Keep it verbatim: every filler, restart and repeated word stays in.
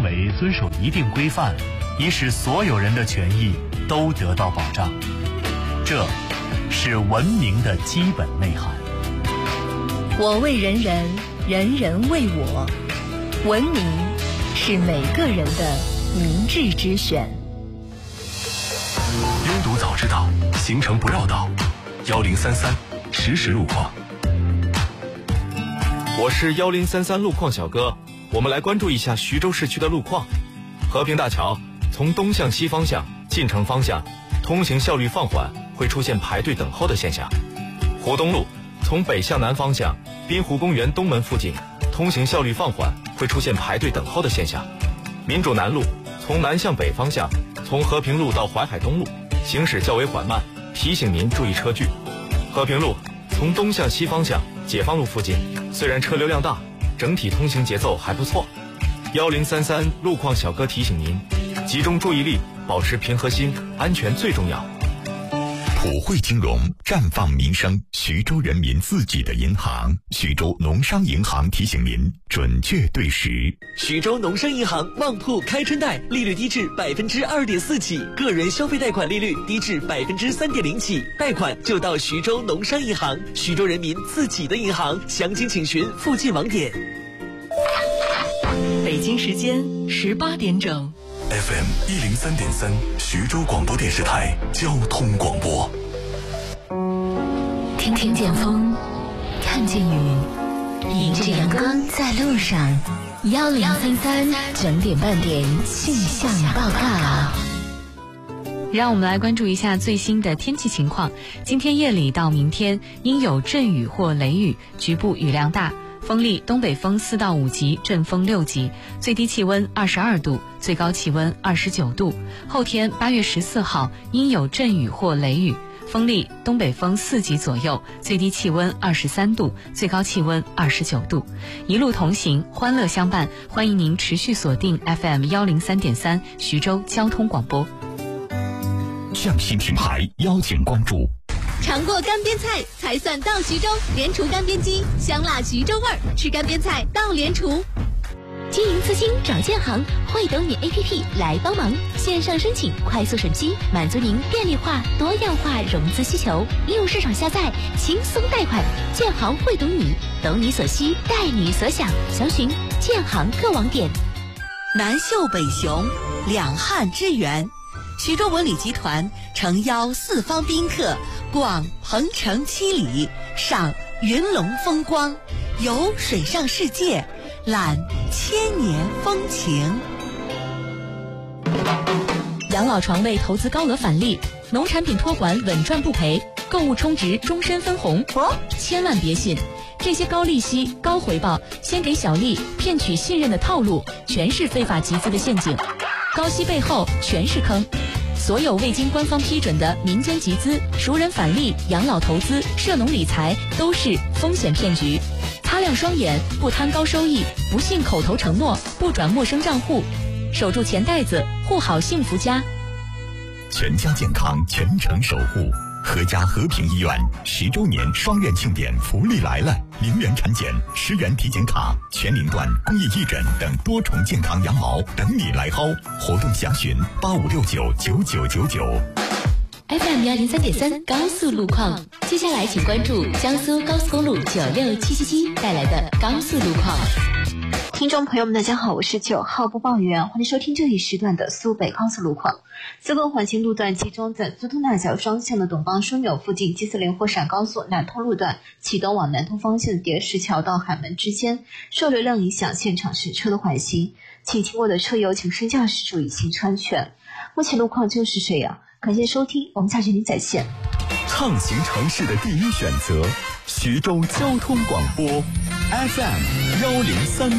为遵守一定规范，以使所有人的权益都得到保障。这是文明的基本内涵。 我为人人，人人为我。文明是每个人的明智之选。 拥堵早知道，行程不绕道。幺零三三实时路况。 我是幺零三三路况小哥，我们来关注一下徐州市区的路况。和平大桥从东向西方向、进城方向，通行效率放缓，会出现排队等候的现象。湖东路从北向南方向，滨湖公园东门附近，通行效率放缓，会出现排队等候的现象。民主南路从南向北方向，从和平路到淮海东路，行驶较为缓慢，提醒您注意车距。和平路从东向西方向，解放路附近，虽然车流量大，整体通行节奏还不错。幺零三三路况小哥提醒您，集中注意力，保持平和心，安全最重要。 普惠金融，绽放民生，徐州人民自己的银行。徐州农商银行提醒您，准确对时。 徐州农商银行旺铺开春贷，利率低至百分之二点四起，个人消费贷款利率低至百分之三点零起，贷款就到徐州农商银行，徐州人民自己的银行。详情请询附近网点。 北京时间十八点整。 F M 一零三点三，徐州广播电视台交通广播。 听听见风，看见雨，迎着阳光在路上。幺零三三整点半点气象报告。 让我们来关注一下最新的天气情况。今天夜里到明天应有阵雨或雷雨，局部雨量大。风力东北风四到五级，阵风六级，最低气温二十二度，最高气温二十九度。后天八月十四号应有阵雨或雷雨，风力东北风四级左右，最低气温二十三度，最高气温二十九度。一路同行，欢乐相伴，欢迎您持续锁定 F M 幺零三点三徐州交通广播。 匠心品牌邀请关注。 尝过干煸菜才算到徐州，联厨干煸鸡，香辣徐州味儿，吃干煸菜到联厨。 经营资金找建行，会懂你 A P P 来帮忙，线上申请，快速审批，满足您便利化、多样化融资需求。应用市场下载，轻松贷款。建行会懂你，懂你所需，带你所想。详询建行各网点。 南秀北雄，两汉之源。徐州文旅集团诚邀四方宾客，逛鹏城七里，赏云龙风光，游水上世界，览千年风情。 养老床位投资高额返利，农产品托管稳赚不赔，购物充值终身分红。哦，千万别信，这些高利息、高回报、先给小利、骗取信任的套路，全是非法集资的陷阱。高息背后全是坑。所有未经官方批准的民间集资、熟人返利、养老投资、涉农理财都是风险骗局。擦亮双眼，不贪高收益，不信口头承诺，不转陌生账户，守住钱袋子，护好幸福家。 全家健康，全程守护。和家和平医院十周年双院庆典福利来了，零元产检、十元体检卡、全龄段公益义诊等多重健康羊毛等你来薅。活动详询八五六九九九九九。 F M 幺零三点三高速路况，接下来请关注江苏高速公路九六七七七带来的高速路况。 听众朋友们大家好，我是九号播报员，欢迎收听这一时段的苏北高速路况。自贡环形路段集中在苏通大桥双向的董邦枢纽附近， G 四零沪陕高速南通路段启东往南通方向的叠石桥到海门之间，受流量影响，现场实车的缓行，请经过的车友请慎驾驶注意行车安全。目前路况就是这样，感谢收听，我们下期您再见。 畅行城市的第一选择，徐州交通广播 F M 幺零三